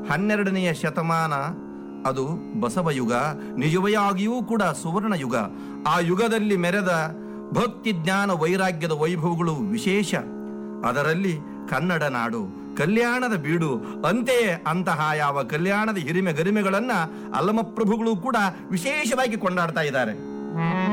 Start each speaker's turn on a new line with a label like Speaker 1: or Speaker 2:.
Speaker 1: 12ನೆಯ ಶತಮಾನ ಅದು ಬಸವಯುಗ, ನಿಜವಾಗಿಯೂ ಕೂಡ ಸುವರ್ಣ ಯುಗ. ಆ ಯುಗದಲ್ಲಿ ಮೆರೆದ ಭಕ್ತಿ ಜ್ಞಾನ ವೈರಾಗ್ಯದ ವೈಭವಗಳು ವಿಶೇಷ. ಅದರಲ್ಲಿ ಕನ್ನಡ ನಾಡು ಕಲ್ಯಾಣದ ಬೀಡು. ಅಂತೆಯೇ ಅಂತಹ ಯಾವ ಕಲ್ಯಾಣದ ಹಿರಿಮೆ ಗರಿಮೆಗಳನ್ನ ಅಲ್ಲಮಪ್ರಭುಗಳು ಕೂಡ ವಿಶೇಷವಾಗಿ ಕೊಂಡಾಡ್ತಾ ಇದ್ದಾರೆ.